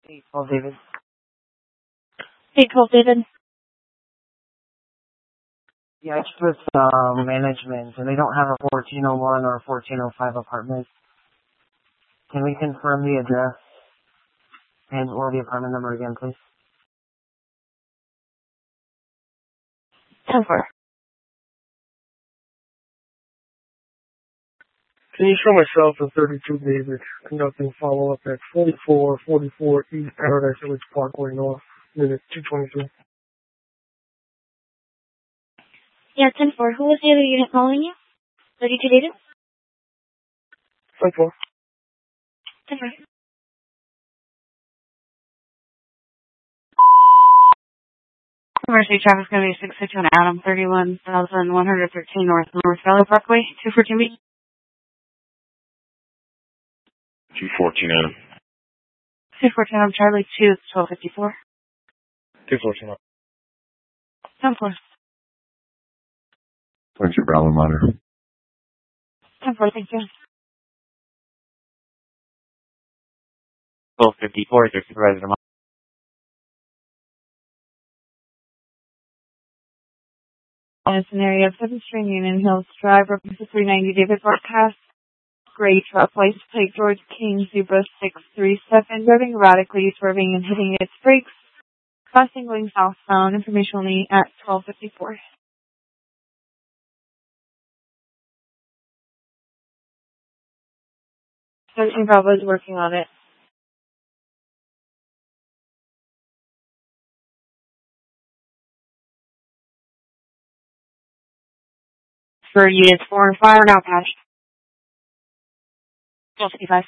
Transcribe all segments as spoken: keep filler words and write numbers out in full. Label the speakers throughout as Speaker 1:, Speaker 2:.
Speaker 1: Hey, Paul David.
Speaker 2: Hey, Paul David.
Speaker 1: Yeah, it's with um, management, and they don't have a fourteen oh one or a fourteen oh five apartment. Can we confirm the address and or the apartment number again, please?
Speaker 2: ten four.
Speaker 3: Can you show myself and thirty-two David conducting follow-up at forty-four forty-four East Paradise Village Parkway North, minute two twenty-two?
Speaker 2: Yeah, ten four. Who was the other unit calling you? thirty-two David?
Speaker 3: ten four.
Speaker 2: ten four. University traffic is going to be six fifty-one Adam, thirty-one thousand one hundred thirteen North North Valley Parkway, two fourteen B.
Speaker 4: two fourteen Adam.
Speaker 2: two fourteen Adam, Charlie two, twelve fifty-four.
Speaker 3: two fourteen.
Speaker 2: ten four.
Speaker 4: Thank you, Bravo Monitor.
Speaker 2: ten four, thank you.
Speaker 5: twelve fifty-four is your supervisor.
Speaker 2: It's an area of seventh Street, Union Hills Drive, reference to three ninety David broadcast. Gray truck, license plate George King, Zebra six three seven, driving erratically, swerving and hitting its brakes. Crossing going southbound, information only at twelve fifty-four. thirteen Bravo is working on it. For units four and five are now patched. twelve fifty-five.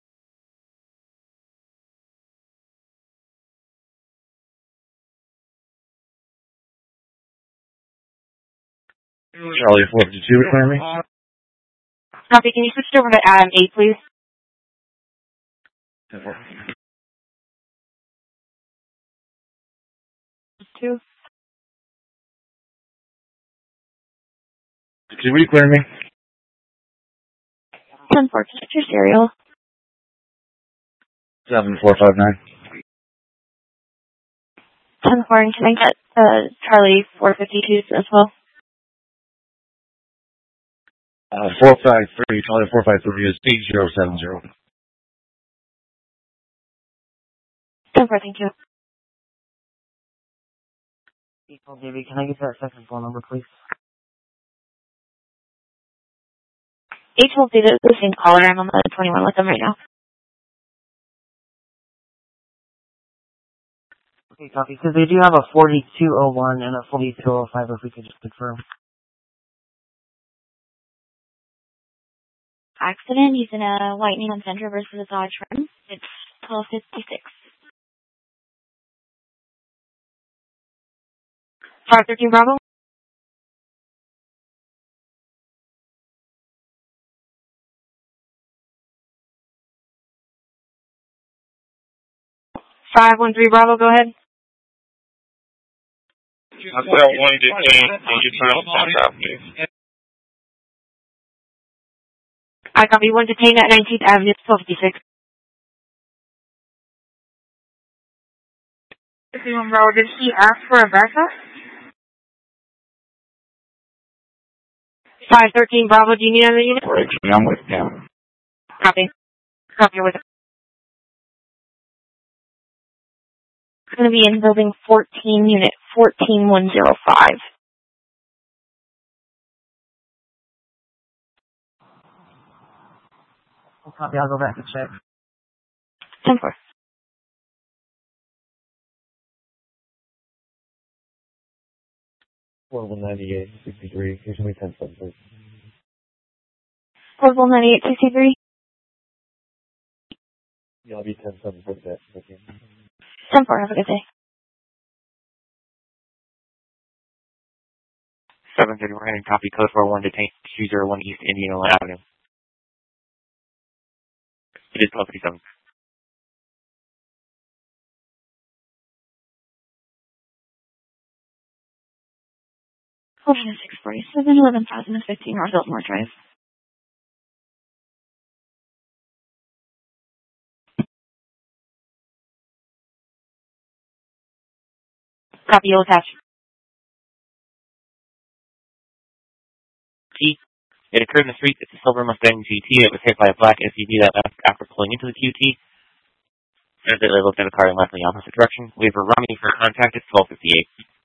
Speaker 4: Charlie four fifty-two, require me?
Speaker 2: Copy, can you switch over to Adam eight, please?
Speaker 4: ten four.
Speaker 2: Two.
Speaker 4: Could you clear me?
Speaker 2: ten four, check your serial.
Speaker 4: seven four five nine.
Speaker 2: ten four, and can I get uh, Charlie four fifty-two as well?
Speaker 4: Uh, four five three, Charlie four five three is eight zero seven zero.
Speaker 2: ten four, thank you.
Speaker 1: Hey, Paul David, can I get that second phone number, please?
Speaker 2: eight twelve David is the same caller. I'm on the twenty-one with them right now.
Speaker 1: Okay, copy. Because they do have a forty-two oh one and a forty-two oh five, if we could just confirm.
Speaker 2: Accident using a white neon Sentra versus a Dodge Ram. It's twelve fifty-six. five thirteen Bravo. five one three Bravo, go ahead.
Speaker 4: I've got one detained. Can you turn off the traffic, please?
Speaker 2: I copy one detained at nineteenth Avenue, twelve fifty-six. fifty-one Bravo, did he ask for a backup? five thirteen Bravo, do you need another unit?
Speaker 4: I'm with him.
Speaker 2: Copy. Copy with it. It's going to be in building fourteen, unit fourteen one oh five.
Speaker 1: Oh, copy, I'll go back and check.
Speaker 2: ten four.
Speaker 4: four one ninety-eight sixty-three. Here's me ten seven please.
Speaker 2: Portable ninety-eight sixty-three.
Speaker 4: Yeah, I'll be ten seven for that. Okay.
Speaker 2: ten four, have a good day.
Speaker 5: seven thirty, we're heading copy code four one detained two zero one East Indianola Avenue. It is twelve fifty-seven.
Speaker 2: Hold on, six forty-seven, eleven thousand fifteen North Biltmore Drive. Copy, you'll attach.
Speaker 5: T. It occurred in the street. It's a silver Mustang G T that was hit by a black S U V that left after pulling into the Q T. As they looked at a car and left in the opposite direction. We have a Rami for contact at twelve fifty-eight.